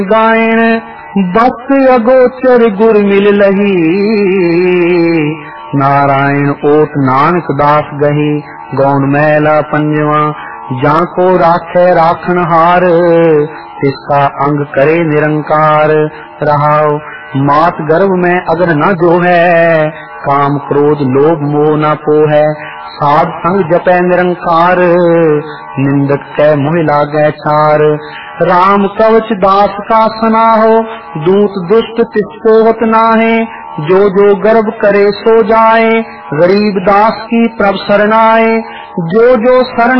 गायण बस अगोचर गुर मिल लही। नारायण ओट नानक दास गही। गौन मैला पंजवा जाको राखे राखन हार। तिसका अंग करे निरंकार। रहाओ मात गर्भ में अगर न जो है। काम क्रोध लोभ मोह न पोहै। साध संग जपै निरंकार। निंदक कै मोह लागै चार। राम कवच दास का सनाहो। दूत दुष्ट तिसको होत नाहे। जो जो गर्भ करे सो जाए। गरीब दास की प्रभ शरणाए। जो जो शरण